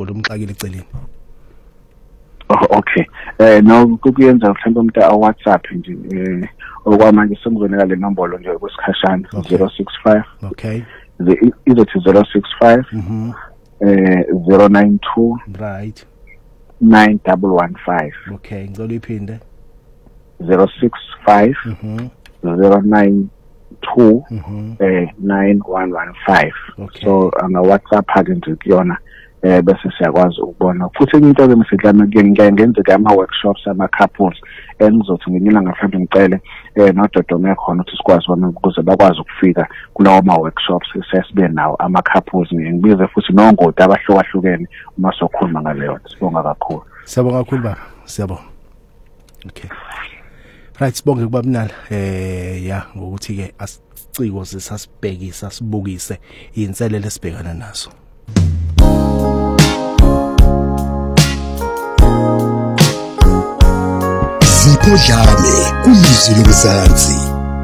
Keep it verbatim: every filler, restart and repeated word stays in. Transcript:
ucingo lomxakile eceleni. Oh, okay. Eh no kukuyenza mhlawumbe umuntu a WhatsApp nje eh okwamanje semzoneka le nombolo nje kwesikhashana zero six five. Okay. The izothi zero six five Mhm. eh zero nine two Right. nine one one five. Okay, ngicela iphinde. zero six five Mhm. zero nine two Mhm. eh nine one one five. Okay. So anga WhatsApp ake nje kuyona eh bese siyakwazi ukubona futhi enye into bemsidlana ngeke ngenze ke ama workshops ama couples engizothi nginyila ngaphambi ngicele eh noDodome khona ukuthi sikwazi bona ukuze bakwazi ukufika kulawo ma workshops sesibe nawo ama couples ngibize futhi nongoti abahlukahlukene uma sokhuluma ngaleyo sibonga kakhulu. Siyabonga kakhulu baba, siyabonga. Okay. Right, sibonge kubabinala eh ya ngokuthi ke asiciko sisasibhekisa sibukise inselele esibhekana nazo. Zipho Dlame kuyizwi lomzansi.